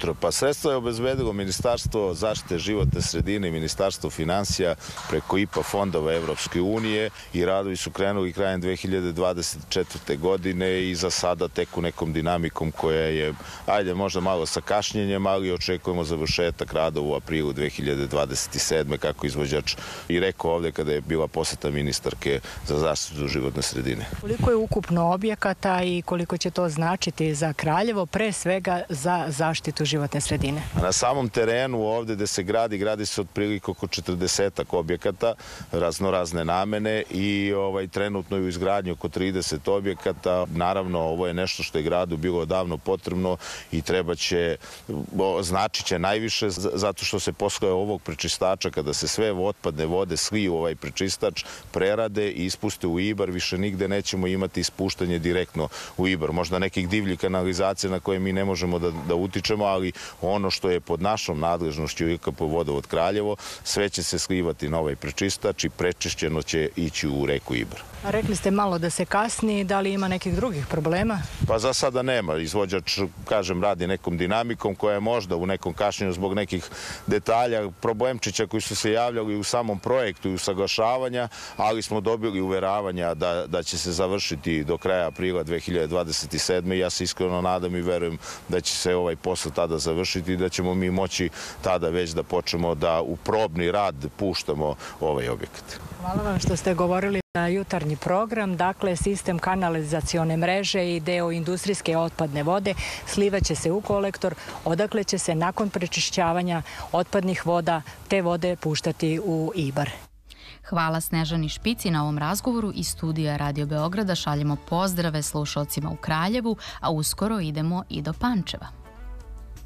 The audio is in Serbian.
jutro. Pa sredstva je obezbedilo Ministarstvo zaštite životne sredine i Ministarstvo finansija preko IPA fondova Evropske unije i radovi su krenuli krajem 2024. godine i za sada tek u nekom dinamikom koja je, možda malo sa kašnjenjem, ali očekujemo završetak radova u aprilu 2027. kako izvođač i rekao ovde kada je bila poseta ministarke za zaštitu životne sredine. Koliko je ukupno objekata i koliko će to značiti za Kraljevo, pre svega za zaštitu životne sredine? Na samom terenu ovde gde se gradi se otprilike oko 40 objekata raznorazne namene i trenutno je u izgradnji oko 30 objekata. Naravno, ovo je nešto što je gradu bilo odavno potrebno i značiće najviše zato što se posle ovog prečistača, kada se sve otpadne vode sliju u ovaj prečistač, prerade i ispuste u Ibar, više nigde nećemo imati ispuštanje direktno u Ibar. Možda nekih divljih kanalizacija na koje mi ne možemo da utičemo, ali ono što je pod našom nadležnošću IKP Vodovod Kraljevo, sve će se slivati na ovaj prečistač i prečišćeno će ići u reku Ibar. A rekli ste malo da se kasni, da li ima nekih drugih problema? Pa za sada nema. Izvođač, radi nekom dinamikom koja je možda u nekom kašnjenju zbog nekih detalja, problemčića koji su se javljali u samom projektu i usaglašavanja, ali smo dobili uveravanja da će se završiti do kraja aprila 2027. Ja se iskreno nadam i verujem da će se ovaj posao tada završiti i da ćemo mi moći tada već da počnemo da u probni rad puštamo ovaj objekat. Hvala vam što ste govorili za jutarnji program. Dakle, sistem kanalizacione mreže i deo industrijske otpadne vode slivaće se u kolektor, odakle će se nakon prečišćavanja otpadnih voda te vode puštati u Ibar. Hvala Snežani Špici na ovom razgovoru. Iz studija Radio Beograda šaljemo pozdrave slušalcima u Kraljevu, a uskoro idemo i do Pančeva.